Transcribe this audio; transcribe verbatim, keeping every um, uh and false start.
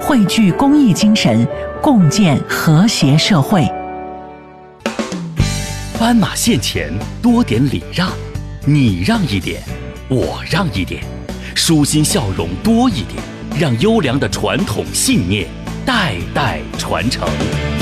汇聚公益精神，共建和谐社会。 斑马线前多点礼让，你让一点，我让一点，舒心笑容多一点，让优良的传统信念代代传承。